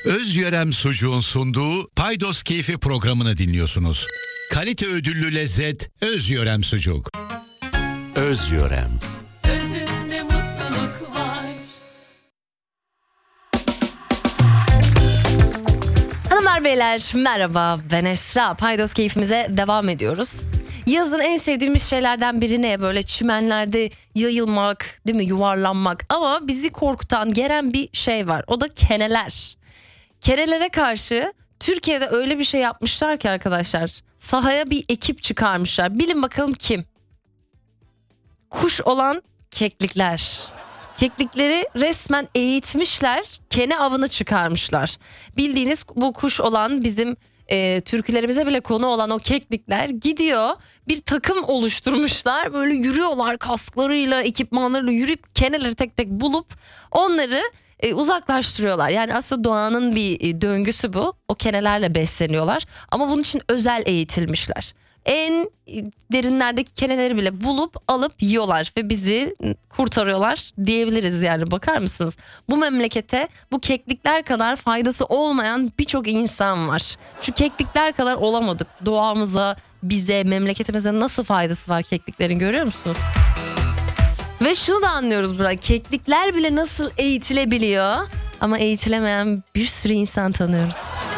Özyörem Sucuğun sunduğu Paydos Keyfi programını dinliyorsunuz. Kalite ödüllü lezzet Özyörem Sucuk. Özyörem. Özünde mutluluk var. Hanımlar beyler merhaba, ben Esra. Paydos keyfimize devam ediyoruz. Yazın en sevdiğimiz şeylerden biri ne? Böyle çimenlerde yayılmak, değil mi, yuvarlanmak. Ama bizi korkutan, geren bir şey var. O da keneler. Kenelere karşı Türkiye'de öyle bir şey yapmışlar ki arkadaşlar. Sahaya bir ekip çıkarmışlar. Bilin bakalım kim? Kuş olan keklikler. Keklikleri resmen eğitmişler, kene avını çıkarmışlar. Bildiğiniz bu kuş olan bizim türkülerimize bile konu olan o keklikler gidiyor, bir takım oluşturmuşlar. Böyle yürüyorlar, kasklarıyla, ekipmanlarıyla yürüyüp keneleri tek tek bulup onları uzaklaştırıyorlar. Yani aslında doğanın bir döngüsü bu. O kenelerle besleniyorlar ama bunun için özel eğitilmişler. En derinlerdeki keneleri bile bulup alıp yiyorlar ve bizi kurtarıyorlar diyebiliriz yani. Bakar mısınız? Bu memlekete bu keklikler kadar faydası olmayan birçok insan var. Şu keklikler kadar olamadık. Doğamıza, bize, memleketimize nasıl faydası var kekliklerin, görüyor musunuz? Ve şunu da anlıyoruz burada. Keklikler bile nasıl eğitilebiliyor ama eğitilemeyen bir sürü insan tanıyoruz.